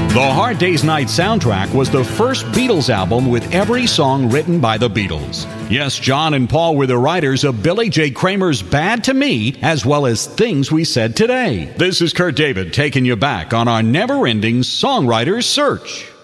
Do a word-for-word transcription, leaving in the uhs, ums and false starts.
The Hard Day's Night soundtrack was the first Beatles album with every song written by the Beatles. Yes, John and Paul were the writers of Billy J. Kramer's Bad to Me, as well as Things We Said Today. This is Kurt David taking you back on our never-ending songwriter's search.